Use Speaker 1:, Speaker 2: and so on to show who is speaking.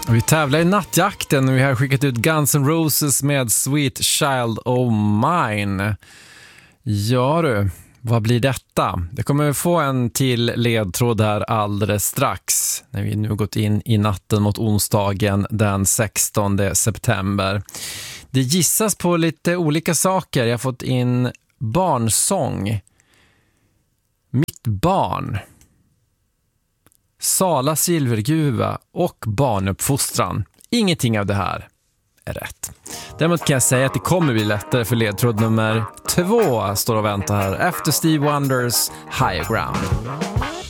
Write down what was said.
Speaker 1: Vi tävlar i nattjakten och vi har skickat ut Guns N' Roses med Sweet Child O' Mine. Ja du, vad blir detta? Det kommer få en till ledtråd här alldeles strax när vi nu gått in i natten mot onsdagen den 16 september. Det gissas på lite olika saker. Jag har fått in barnsång, mitt barn, Sala silverguva och barnuppfostran. Ingenting av det här är rätt. Däremot kan jag säga att det kommer bli lättare för ledtråd nummer 2 står och väntar här efter Steve Wonders Higher Ground.